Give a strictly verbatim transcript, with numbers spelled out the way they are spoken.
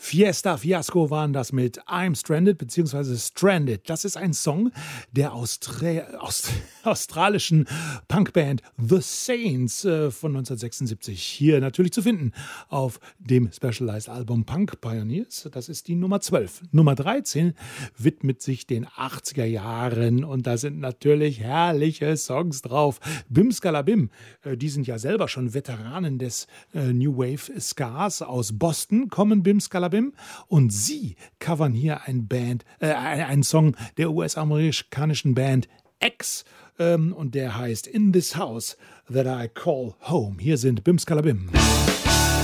Fiesta Fiasco waren das mit I'm Stranded bzw. Stranded. Das ist ein Song der Austra- Aust- australischen Punkband The Saints äh, von neunzehnhundertsechsundsiebzig. Hier natürlich zu finden auf dem Specialized Album Punk Pioneers. Das ist die Nummer zwölf. Nummer dreizehn widmet sich den achtziger Jahren und da sind natürlich herrliche Songs drauf. Bim Skalabim, äh, die sind ja selber schon Veteranen des äh, New Wave Scars. Aus Boston kommen Bim Skalabim und sie covern hier ein Band, äh, einen Song der U S-amerikanischen Band X ähm, und der heißt In This House That I Call Home. Hier sind Bim Skalabim.